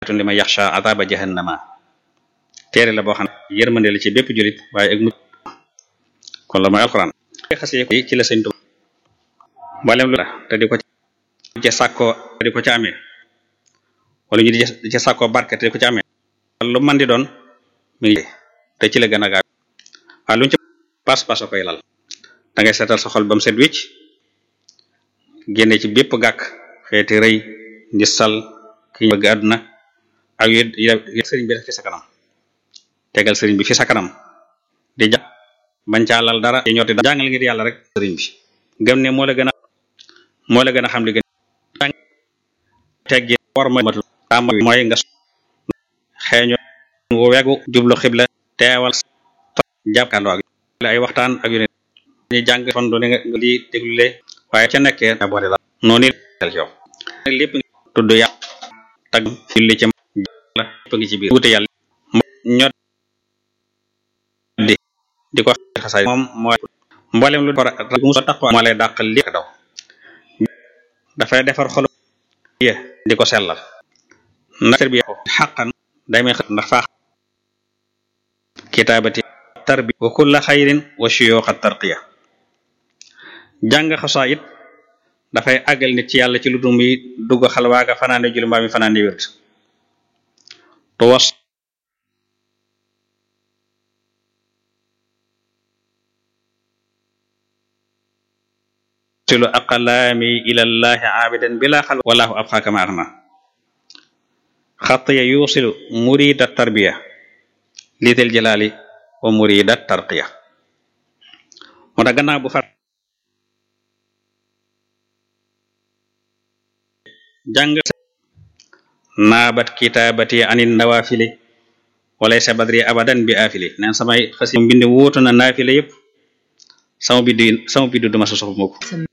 li ma yaxsha adaba jahannama téere la boo xam ne yërmande la ci bépp julit waaye ak mucc kon la mooy alxuraan xasee ko ci la sëñ Tuubaa mboolem lu te di ko ca sàkkoo te di ko ca amee wala ñu di ca sàkkoo barke te di ko ca amee lu man di doon mi ngi te ci la gën a gaaw waaye lu ñu ci pas-pas a koy lal da ngay seetal sa xol ba mu set wicc génne ci bépp gàkk xeeti rëy njistal ki bëgg àdduna ak yu sëriñ bi def fi sa kanam tegal sëriñ bi fi sa kanam di jàng bañ caa lal dara di ñotti jàngal ngir yàlla rek sëriñ bi gëm ne moo la gën a xam li gën jàng teggi war matul tàmm mooy nga xeeño wu wegu jublu xibla teewal jàppkandoo ak ay waxtaan ak yu ne ñu jàng fondu ne nga di déglu le waaye ca nekkee na boole la noonu tel yow lépp tudd yàlla tag julli ci la lépp ngi ci biir wute yàlla ñot di ko xasaay moom mooy mboolem lu mu taqwa moo lay dàqal li daw dafay defar xolu di ko sellal na tarbiya xaqan day may ndax faax kitaabati tarbi wa kulla xayrin wa shuyuqa tarqiya jàng xasaayid dafay àggal nit ci yàlla ci lu dum yi dugg xalwaaga fanaane julli mbaa mi fanaane wérd silu aqlaami ilallahi aabidan bila xalwa wallahu abxaaka ma axna xatiya yuusilu murida tarbiya liital jalaali wa murida tarqiya moo tax gannaaw bu far jàng naabat kitaabati anin nawaafili walaysa badri abadan bi aafili neen samay xasi mbind wóotu na naafile yépp sama biddu duma sa soxla mukk